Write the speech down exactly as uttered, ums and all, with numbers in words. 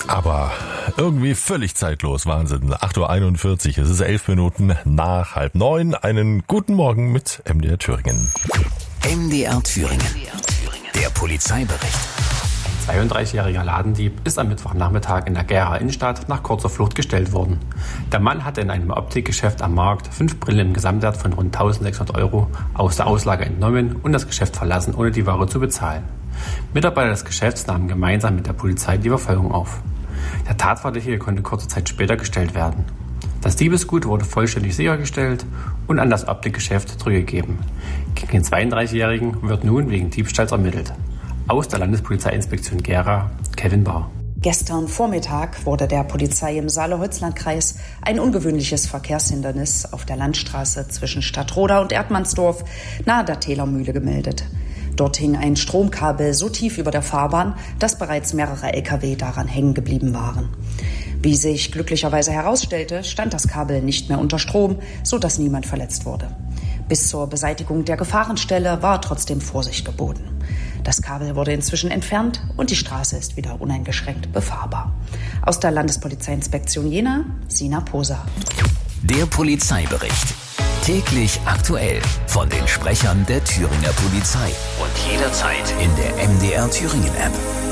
Aber irgendwie völlig zeitlos, Wahnsinn. acht Uhr einundvierzig, es ist elf Minuten nach halb neun. Einen guten Morgen mit M D R Thüringen. M D R Thüringen, der Polizeibericht. Ein zweiunddreißigjähriger Ladendieb ist am Mittwochnachmittag in der Gera Innenstadt nach kurzer Flucht gestellt worden. Der Mann hatte in einem Optikgeschäft am Markt fünf Brillen im Gesamtwert von rund eintausendsechshundert Euro aus der Auslage entnommen und das Geschäft verlassen, ohne die Ware zu bezahlen. Mitarbeiter des Geschäfts nahmen gemeinsam mit der Polizei die Verfolgung auf. Der Tatverdächtige konnte kurze Zeit später gestellt werden. Das Diebesgut wurde vollständig sichergestellt und an das Optikgeschäft zurückgegeben. Gegen den zweiunddreißigjährigen wird nun wegen Diebstahls ermittelt. Aus der Landespolizeiinspektion Gera, Kevin Bahr. Gestern Vormittag wurde der Polizei im Saale-Holzland-Kreis ein ungewöhnliches Verkehrshindernis auf der Landstraße zwischen Stadtroda und Erdmannsdorf nahe der Tälermühle gemeldet. Dort hing ein Stromkabel so tief über der Fahrbahn, dass bereits mehrere L K W daran hängen geblieben waren. Wie sich glücklicherweise herausstellte, stand das Kabel nicht mehr unter Strom, sodass niemand verletzt wurde. Bis zur Beseitigung der Gefahrenstelle war trotzdem Vorsicht geboten. Das Kabel wurde inzwischen entfernt und die Straße ist wieder uneingeschränkt befahrbar. Aus der Landespolizeiinspektion Jena, Sina Poser. Der Polizeibericht. Täglich aktuell von den Sprechern der Thüringer Polizei. Und jederzeit in der M D R Thüringen App.